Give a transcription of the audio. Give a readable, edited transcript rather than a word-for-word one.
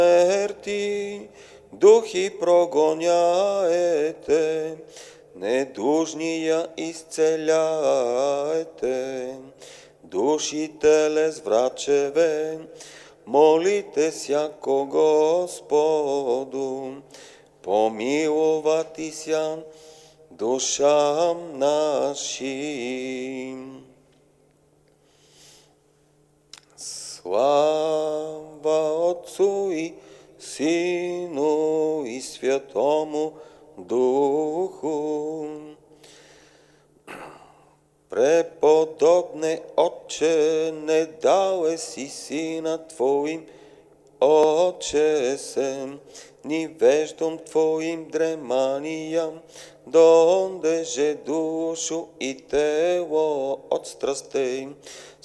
смерти, духи прогоняете, недужния изцеляете, души телес врачеве, молите сяко Господу, помиловати ся душам нашим. Слава Отцу и Сину и Святому Духу. Преподобне Отче, не дал си Сина Твоим, Отче ни веждом Твоим дреманиям, дондеже душу и тело от страстей,